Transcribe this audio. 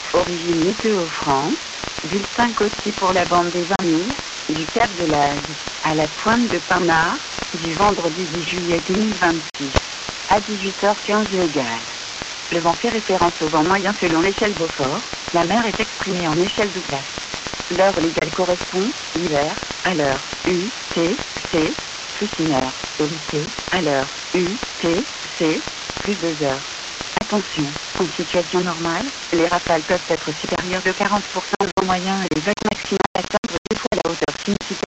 Origine météo France. Bulletin côtier pour la bande des 20 000, du Cap de l'Agde, à la pointe de Pinard, du vendredi 10 juillet 2026, à 18h15 légale. Le vent fait référence au vent moyen selon l'échelle Beaufort, la mer est exprimée en échelle Douglas. L'heure légale correspond, l'hiver, à l'heure UTC, plus 1 heure, et l'été, à l'heure UTC, plus 2 heures. Attention, en situation normale, les rafales peuvent être supérieures de 40% au vent moyen et les vagues maximales atteindre 2 fois la hauteur significative